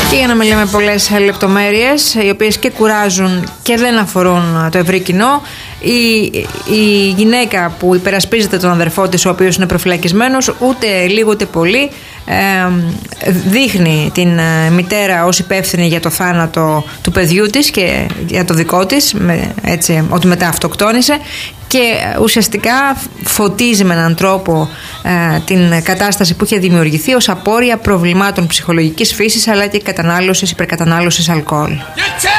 Και για να μην λέμε πολλές λεπτομέρειες, οι οποίες και κουράζουν και δεν αφορούν το ευρύ κοινό, η γυναίκα που υπερασπίζεται τον αδερφό της, ο οποίος είναι προφυλακισμένος, ούτε λίγο ούτε πολύ δείχνει την μητέρα ως υπεύθυνη για το θάνατο του παιδιού της και για το δικό της, έτσι, ότι μετά αυτοκτόνησε, και ουσιαστικά φωτίζει με έναν τρόπο την κατάσταση που είχε δημιουργηθεί ως απόρρια προβλημάτων ψυχολογικής φύσης, αλλά και υπερκατανάλωσης αλκοόλ.